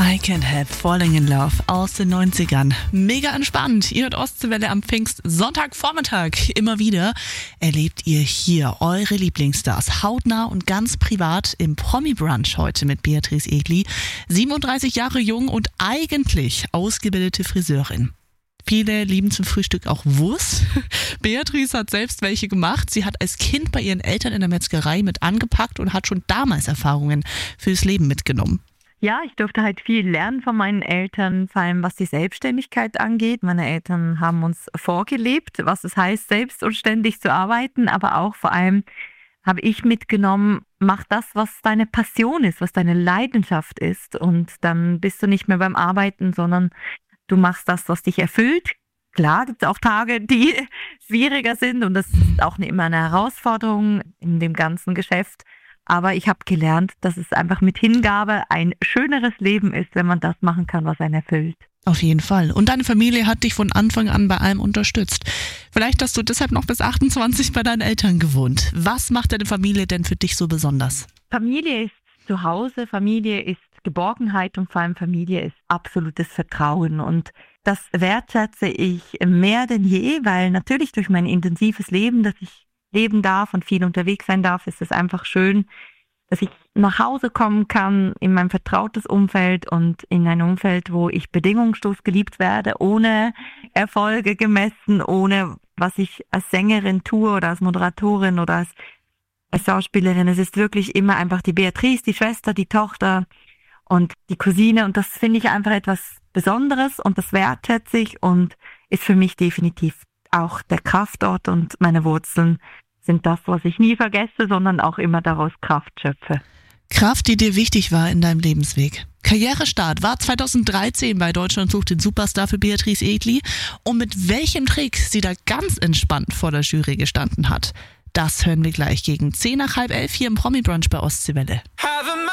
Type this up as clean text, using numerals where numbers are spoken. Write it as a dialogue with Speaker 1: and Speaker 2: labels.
Speaker 1: I Can't Help Falling in Love aus den 90ern. Mega entspannt. Ihr hört Ostseewelle am Pfingstsonntagvormittag. Immer wieder erlebt ihr hier eure Lieblingsstars hautnah und ganz privat im Promi-Brunch heute mit Beatrice Egli. 37 Jahre jung und eigentlich ausgebildete Friseurin. Viele lieben zum Frühstück auch Wurst. Beatrice hat selbst welche gemacht. Sie hat als Kind bei ihren Eltern in der Metzgerei mit angepackt und hat schon damals Erfahrungen fürs Leben mitgenommen.
Speaker 2: Ja, ich durfte halt viel lernen von meinen Eltern, vor allem was die Selbstständigkeit angeht. Meine Eltern haben uns vorgelebt, was es heißt, selbst und ständig zu arbeiten, aber auch vor allem habe ich mitgenommen, mach das, was deine Passion ist, was deine Leidenschaft ist, und dann bist du nicht mehr beim Arbeiten, sondern du machst das, was dich erfüllt. Klar, gibt es auch Tage, die schwieriger sind, und das ist auch immer eine Herausforderung in dem ganzen Geschäft. Aber ich habe gelernt, dass es einfach mit Hingabe ein schöneres Leben ist, wenn man das machen kann, was einen erfüllt.
Speaker 1: Auf jeden Fall. Und deine Familie hat dich von Anfang an bei allem unterstützt. Vielleicht hast du deshalb noch bis 28 bei deinen Eltern gewohnt. Was macht deine Familie denn für dich so besonders?
Speaker 2: Familie ist Zuhause, Familie ist Geborgenheit und vor allem Familie ist absolutes Vertrauen. Und das wertschätze ich mehr denn je, weil natürlich durch mein intensives Leben, das ich leben darf und viel unterwegs sein darf, ist es einfach schön, dass ich nach Hause kommen kann in mein vertrautes Umfeld und in ein Umfeld, wo ich bedingungslos geliebt werde, ohne Erfolge gemessen, ohne was ich als Sängerin tue oder als Moderatorin oder als Schauspielerin. Es ist wirklich immer einfach die Beatrice, die Schwester, die Tochter und die Cousine, und das finde ich einfach etwas Besonderes und das wertschätze ich und ist für mich definitiv auch der Kraftort, und meine Wurzeln sind das, was ich nie vergesse, sondern auch immer daraus Kraft schöpfe.
Speaker 1: Kraft, die dir wichtig war in deinem Lebensweg. Karrierestart war 2013 bei Deutschland sucht den Superstar für Beatrice Egli, und mit welchem Trick sie da ganz entspannt vor der Jury gestanden hat. Das hören wir gleich gegen 10 nach halb 11 hier im Promi-Brunch bei Ostseewelle.